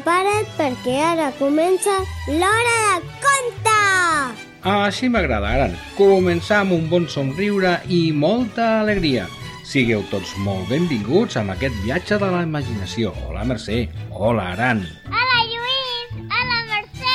Prepara't perquè ara comença l'Hora de Conte! Així m'agrada, Aran. Començar amb un bon somriure i molta alegria. Sigueu tots molt benvinguts amb aquest viatge de la imaginació. Hola, Mercè. Hola, Aran. Hola, Lluís! Hola, Mercè!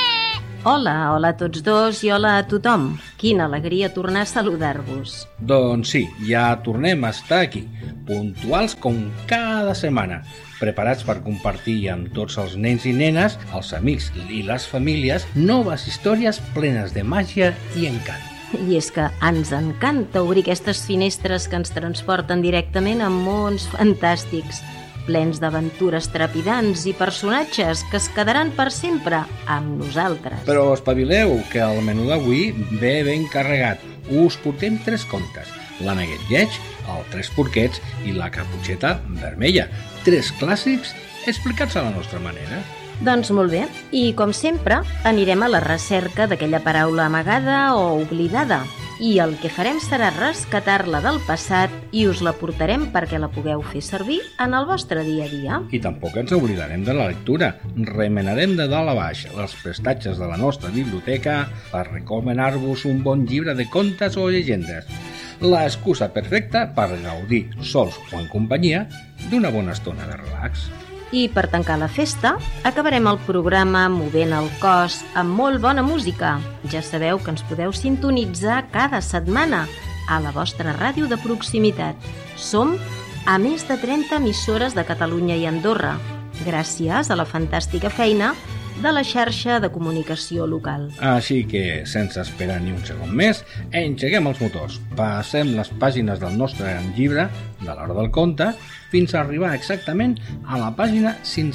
Hola a tots dos i hola a tothom. Quina alegria tornar a saludar-vos. Doncs sí, ja tornem a estar aquí, puntuals com cada setmana, preparats per compartir amb tots els nens i nenes, els amics i les famílies, noves històries plenes de màgia i encant. I és que ens encanta obrir aquestes finestres que ens transporten directament a mons fantàstics, plens d'aventures trepidants i personatges que es quedaran per sempre amb nosaltres. Però espavileu, que el menú d'avui ve ben carregat. Us portem 3 contes: l'Aneguet lleig, el 3 porquets i la Caputxeta vermella. 3 clàssics explicats a la nostra manera. Doncs molt bé, i com sempre anirem a la recerca d'aquella paraula amagada o oblidada. I el que farem serà rescatar-la del passat i us la portarem perquè la pugueu fer servir en el vostre dia a dia. I tampoc ens oblidarem de la lectura. Remenarem de dalt a baix els prestatges de la nostra biblioteca per recomanar-vos un bon llibre de contes o llegendes. L'excusa perfecta per gaudir, sols o en companyia, d'una bona estona de relax. I per tancar la festa, acabarem el programa movent el cos amb molt bona música. Ja sabeu que ens podeu sintonitzar cada setmana a la vostra ràdio de proximitat. Som a més de 30 emissores de Catalunya i Andorra, gràcies a la fantàstica feina de la xarxa de comunicació local. Així que, sense esperar ni un segon més, engeguem els motors, passem les pàgines del nostre gran llibre, de l'Hora del Conte, fins a arribar exactament a la pàgina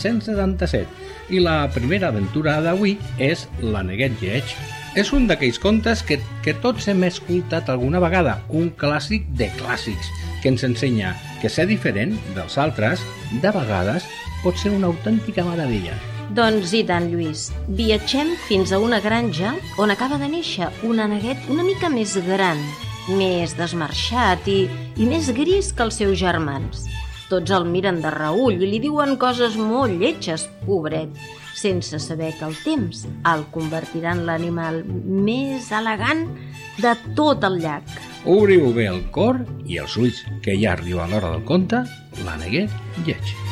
577. I la primera aventura d'avui és l'Aneguet lleig. És un d'aquells contes que tots hem escoltat alguna vegada, un clàssic de clàssics, que ens ensenya que ser diferent dels altres, de vegades, pot ser una autèntica meravella. Doncs i tant, Lluís. Viatgem fins a una granja on acaba de néixer un aneguet una mica més gran, més desmarxat i més gris que els seus germans. Tots el miren de reüll i li diuen coses molt lletges, pobret, sense saber que el temps el convertirà en l'animal més elegant de tot el llac. Obriu bé el cor i els ulls, que ja arriba l'hora del conte, l'Aneguet lleig.